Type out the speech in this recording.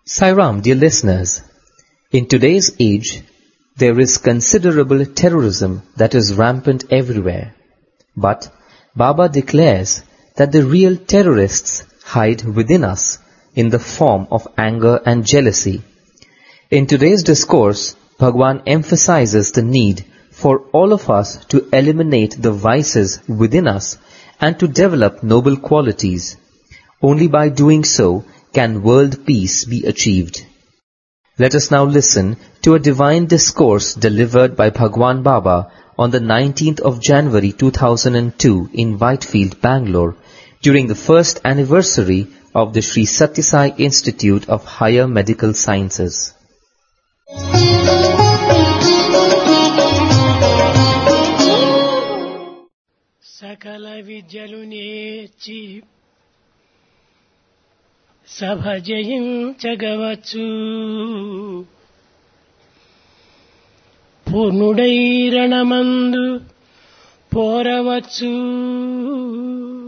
Sairam, dear listeners, in today's age, there is considerable terrorism that is rampant everywhere. But Baba declares that the real terrorists hide within us in the form of anger and jealousy. In today's discourse, Bhagwan emphasizes the need for all of us to eliminate the vices within us and to develop noble qualities. Only by doing so can world peace be achieved. Let us now listen to a divine discourse delivered by Bhagwan Baba on the 19th of January 2002 in Whitefield, Bangalore, during the first anniversary of the Sri Sathya Sai Institute of Higher Medical Sciences. Sakala vidyelu nechi sabha jayinchagavachu పూర్ణుడై రణమందు పోరవచ్చు